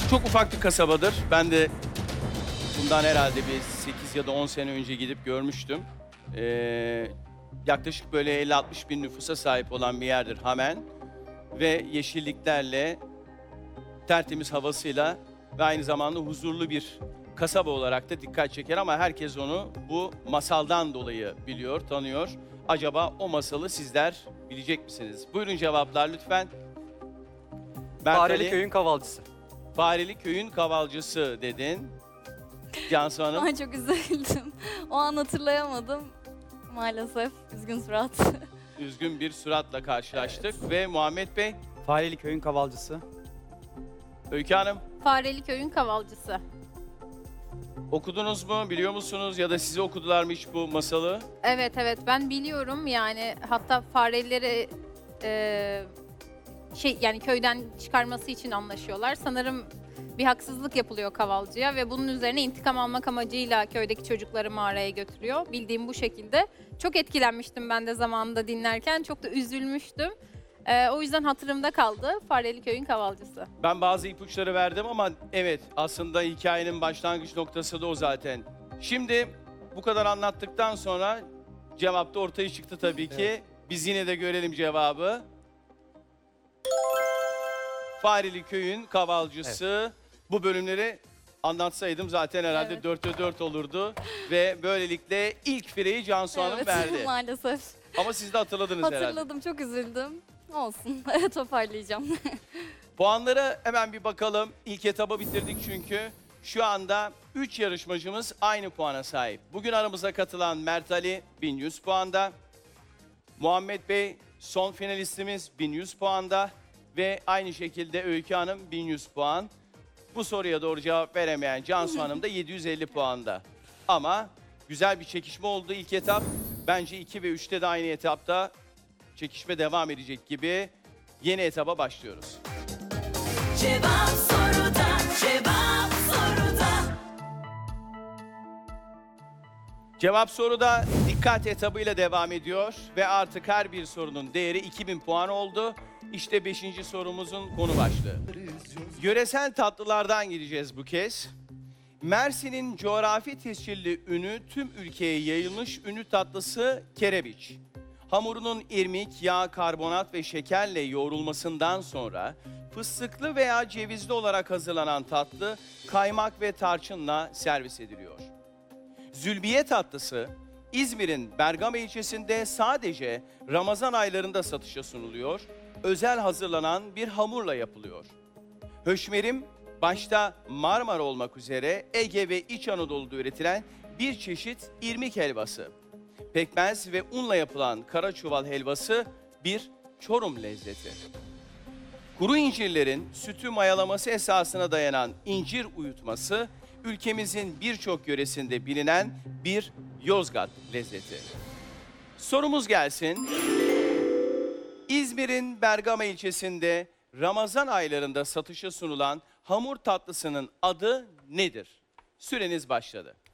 Çok ufak bir kasabadır. Ben de bundan herhalde bir 8 ya da 10 sene önce gidip görmüştüm. Yaklaşık böyle 50-60 bin nüfusa sahip olan bir yerdir Hamen. Ve yeşilliklerle, tertemiz havasıyla ve aynı zamanda huzurlu bir kasaba olarak da dikkat çeker ama herkes onu bu masaldan dolayı biliyor, tanıyor. Acaba o masalı sizler bilecek misiniz? Buyurun cevaplar lütfen. Fareli Köyün Kavalcısı. Fareli Köyün Kavalcısı dedin. Cansu Hanım. Ay çok üzüldüm. O an hatırlayamadım. Maalesef. Üzgün surat. Üzgün bir suratla karşılaştık ve Muhammed Bey, Fareli Köyün Kavalcısı. Öykü Hanım Fareli Köyün Kavalcısı. okudunuz mu, biliyor musunuz ya da size okudular mı hiç bu masalı? Evet ben biliyorum yani hatta fareleri yani köyden çıkarması için anlaşıyorlar. Sanırım bir haksızlık yapılıyor Kavalcı'ya ve bunun üzerine intikam almak amacıyla köydeki çocukları mağaraya götürüyor. Bildiğim bu şekilde. Çok etkilenmiştim ben de zamanında dinlerken. Çok da üzülmüştüm. O yüzden hatırımda kaldı Fareli Köyün Kavalcısı. Ben bazı ipuçları verdim ama evet aslında hikayenin başlangıç noktası da o zaten. Şimdi bu kadar anlattıktan sonra cevap da ortaya çıktı tabii ki. Evet. Biz yine de görelim cevabı. Fareli Köyün Kavalcısı. Bu bölümleri anlatsaydım zaten herhalde Evet. 4'te 4 olurdu. Ve böylelikle ilk fireyi Cansu Hanım Evet, verdi. maalesef. Ama siz de hatırladınız herhalde. Hatırladım, çok üzüldüm. Olsun, toparlayacağım. Puanlara hemen bir bakalım. İlk etabı bitirdik çünkü. Şu anda 3 yarışmacımız aynı puana sahip. Bugün aramıza katılan Mert Ali 1100 puanda. Muhammed Bey son finalistimiz 1100 puanda. Ve aynı şekilde Öykü Hanım 1100 puan. Bu soruya doğru cevap veremeyen Cansu Hanım da 750 puanda. Ama güzel bir çekişme oldu ilk etap. Bence 2 ve 3'te de aynı etapta çekişme devam edecek gibi. Yeni etaba başlıyoruz. Cevap soruda, cevap soruda. Cevap soruda dikkat etabıyla devam ediyor ve artık her bir sorunun değeri 2000 puan oldu. İşte 5. sorumuzun konu başlığı. Yöresel tatlılardan gideceğiz bu kez. Mersin'in coğrafi tescilli ünü tüm ülkeye yayılmış ünlü tatlısı kerebiç. Hamurunun irmik, yağ, karbonat ve şekerle yoğrulmasından sonra fıstıklı veya cevizli olarak hazırlanan tatlı kaymak ve tarçınla servis ediliyor. Zülbiye tatlısı İzmir'in Bergama ilçesinde sadece Ramazan aylarında satışa sunuluyor, özel hazırlanan bir hamurla yapılıyor. Höşmerim başta Marmara olmak üzere Ege ve İç Anadolu'da üretilen bir çeşit irmik helvası. Pekmez ve unla yapılan kara çuval helvası bir Çorum lezzeti. Kuru incirlerin sütü mayalaması esasına dayanan incir uyutması ülkemizin birçok yöresinde bilinen bir Yozgat lezzeti. Sorumuz gelsin. İzmir'in Bergama ilçesinde Ramazan aylarında satışa sunulan hamur tatlısının adı nedir? Süreniz başladı.